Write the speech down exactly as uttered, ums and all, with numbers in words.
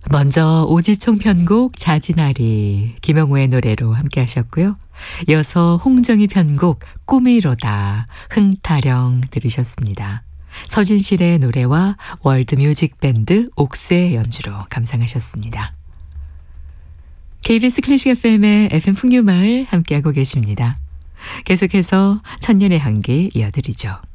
먼저 오지총 편곡 자진아리 김영우의 노래로 함께 하셨고요. 이어서 홍정희 편곡 꿈이로다 흥타령 들으셨습니다. 서진실의 노래와 월드뮤직 밴드 옥수의 연주로 감상하셨습니다. 케이비에스 클래식 에프엠의 에프엠 풍류마을 함께하고 계십니다. 계속해서 천년의 향기 이어드리죠.